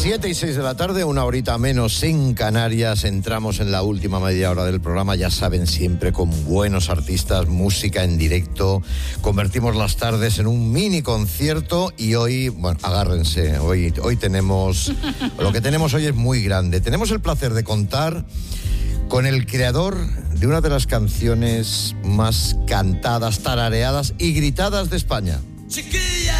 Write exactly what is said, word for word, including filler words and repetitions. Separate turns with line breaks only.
Siete y seis de la tarde, una horita menos en Canarias. Entramos en la última media hora del programa, ya saben, siempre con buenos artistas, música en directo. Convertimos las tardes en un mini concierto y hoy, bueno, agárrense, hoy, hoy tenemos, lo que tenemos hoy es muy grande. Tenemos el placer de contar con el creador de una de las canciones más cantadas, tarareadas y gritadas de España. Chiquilla.